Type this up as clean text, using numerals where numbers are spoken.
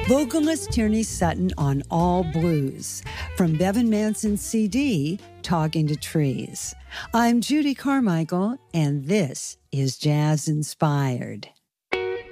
Vocalist Tierney Sutton on All Blues from Bevan Manson's CD, Talking to Trees. I'm Judy Carmichael, and this is Jazz Inspired.